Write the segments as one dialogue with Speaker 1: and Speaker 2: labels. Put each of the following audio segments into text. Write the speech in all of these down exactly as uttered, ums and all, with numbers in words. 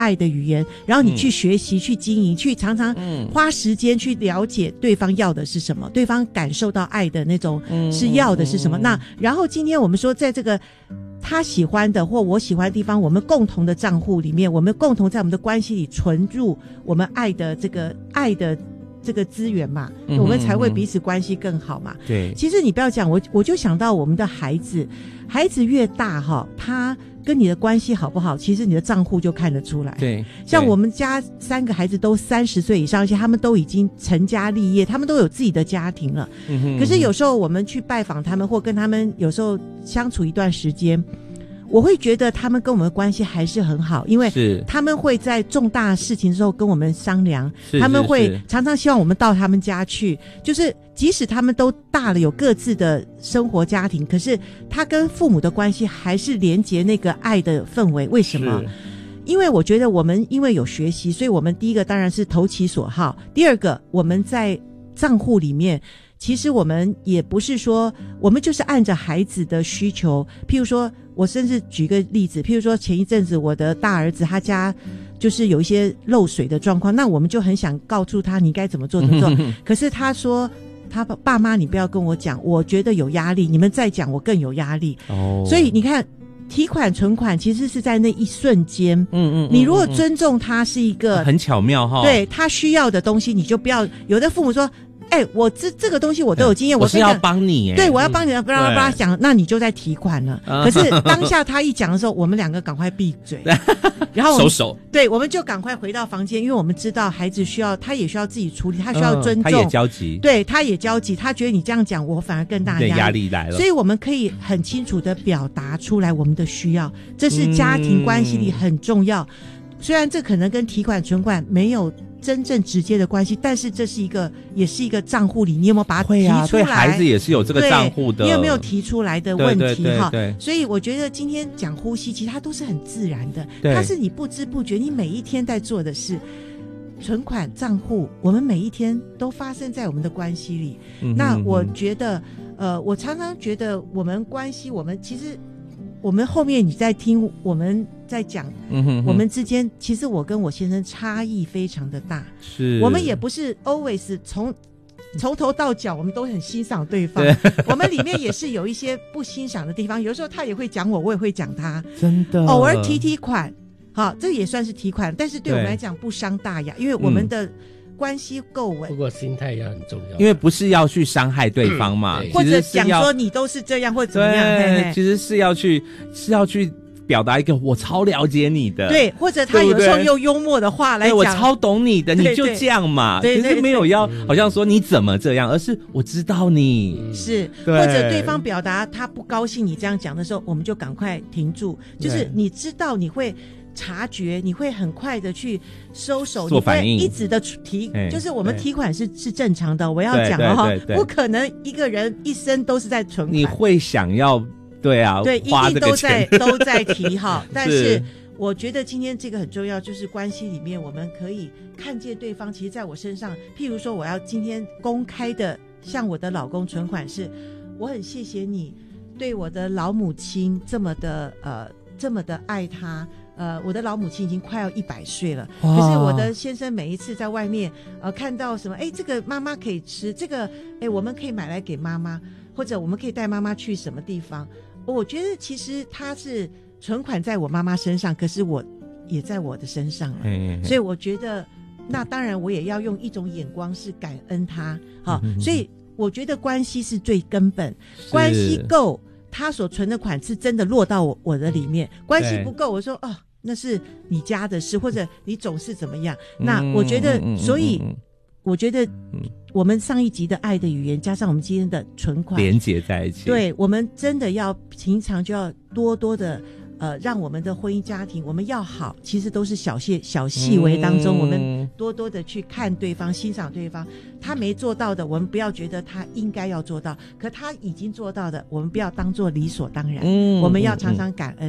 Speaker 1: 爱的语言，然后你去学习、嗯、去经营，去常常花时间去了解对方要的是什么，对方感受到爱的那种是要的是什么、嗯、那然后今天我们说在这个他喜欢的或我喜欢的地方，我们共同的账户里面，我们共同在我们的关系里存入我们爱的这个爱的这个资源嘛、嗯、我们才会彼此关系更好嘛。
Speaker 2: 对，
Speaker 1: 其实你不要讲，我我就想到我们的孩子，孩子越大哈，他跟你的关系好不好，其实你的账户就看得出来。
Speaker 2: 对，
Speaker 1: 像我们家三个孩子都三十岁以上，而且他们都已经成家立业，他们都有自己的家庭了、嗯、哼嗯哼，可是有时候我们去拜访他们或跟他们有时候相处一段时间，我会觉得他们跟我们的关系还是很好，因为他们会在重大事情的时候跟我们商量，他们会常常希望我们到他们家去，就是即使他们都大了有各自的生活家庭，可是他跟父母的关系还是连结那个爱的氛围。为什么？因为我觉得我们因为有学习，所以我们第一个当然是投其所好，第二个我们在账户里面其实我们也不是说我们就是按着孩子的需求，譬如说我甚至举个例子，譬如说前一阵子我的大儿子他家就是有一些漏水的状况，那我们就很想告诉他你该怎么做怎么做可是他说他爸妈你不要跟我讲，我觉得有压力，你们再讲我更有压力、哦、所以你看提款存款其实是在那一瞬间，嗯嗯，你如果尊重他是一个、嗯、
Speaker 2: 很巧妙哈，
Speaker 1: 对他需要的东西，你就不要，有的父母说哎、欸，我这这个东西我都有经验，
Speaker 2: 我是要帮你，
Speaker 1: 对，我要帮你，不让他讲，那你就在提款了。可是当下他一讲的时候，我们两个赶快闭嘴，然后
Speaker 2: 收手，
Speaker 1: 对，我们就赶快回到房间，因为我们知道孩子需要，他也需要自己处理，他需要尊重，嗯、
Speaker 2: 他也焦急，
Speaker 1: 对，他也焦急，他觉得你这样讲，我反而更大压力，
Speaker 2: 压力来了，
Speaker 1: 所以我们可以很清楚的表达出来我们的需要，这是家庭关系里很重要。嗯、虽然这可能跟提款存款没有真正直接的关系，但是这是一个也是一个账户里，你有没有把它提出来？
Speaker 2: 对、啊、孩子也是有这个账户的，
Speaker 1: 你有没有提出来的问题哈？
Speaker 2: 所
Speaker 1: 以我觉得今天讲呼吸，其实它都是很自然的，它是你不知不觉，你每一天在做的事。存款账户，我们每一天都发生在我们的关系里。嗯、那我觉得，呃，我常常觉得我们关系，我们其实。我们后面你在听我们在讲、嗯、哼哼我们之间其实我跟我先生差异非常的大，
Speaker 2: 是
Speaker 1: 我们也不是 always 从从头到脚我们都很欣赏对方，我们里面也是有一些不欣赏的地方，有时候他也会讲我，我也会讲他，
Speaker 2: 真的
Speaker 1: 偶尔提提款，好，这也算是提款，但是对我们来讲不伤大雅，因为我们的、嗯关系够稳，
Speaker 3: 不过心态也很重要，
Speaker 2: 因为不是要去伤害对方嘛，
Speaker 1: 嗯、或者讲说你都是这样或怎么样，
Speaker 2: 对，
Speaker 1: 嘿嘿
Speaker 2: 其实是要去是要去表达一个我超了解你的，
Speaker 1: 对，或者他有时候用幽默的话来讲，
Speaker 2: 我超懂你的，你就这样嘛，
Speaker 1: 对对对，
Speaker 2: 其实没有要好像说你怎么这样，而是我知道你、
Speaker 1: 嗯、是，或者对方表达他不高兴你这样讲的时候，我们就赶快停住，就是你知道你会察觉，你会很快的去收手，
Speaker 2: 做反应，
Speaker 1: 你会一直的提，就是我们提款是是正常的，我要讲了哈，不可能一个人一生都是在存款，
Speaker 2: 你会想要对啊，
Speaker 1: 对，一定都在都在提哈，但是我觉得今天这个很重要，就是关系里面我们可以看见对方，其实在我身上，譬如说我要今天公开的向我的老公存款是，我很谢谢你对我的老母亲这么的呃这么的爱她。呃，我的老母亲已经快要一百岁了，可是我的先生每一次在外面呃看到什么，哎，这个妈妈可以吃，这个哎我们可以买来给妈妈，或者我们可以带妈妈去什么地方，我觉得其实他是存款在我妈妈身上，可是我也在我的身上了，嘿嘿，所以我觉得那当然我也要用一种眼光是感恩他，好，嗯，所以我觉得关系是最根本，关系够他所存的款是真的落到 我, 我的里面，关系不够我说哦那是你家的事，或者你总是怎么样，嗯，那我觉得所以我觉得我们上一集的爱的语言加上我们今天的存款
Speaker 2: 连结在一起，
Speaker 1: 对，我们真的要平常就要多多的呃，让我们的婚姻家庭我们要好，其实都是小细小细微当中，嗯，我们多多的去看对方，欣赏对方，他没做到的我们不要觉得他应该要做到，可他已经做到的我们不要当作理所当然，嗯，我们要常常感恩，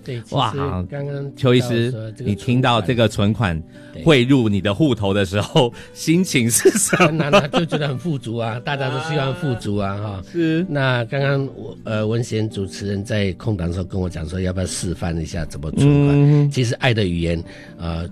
Speaker 3: 对，
Speaker 2: 哇，
Speaker 3: 刚刚
Speaker 2: 邱医师，你听到这个存款汇入你的户头的时候，心情是什么？
Speaker 3: 当然了，就觉得很富足啊，大家都希望富足啊，哈、啊。
Speaker 2: 是。
Speaker 3: 那刚刚我呃文贤主持人在空档的时候跟我讲说，要不要示范一下怎么存款？嗯、其实爱的语言，呃，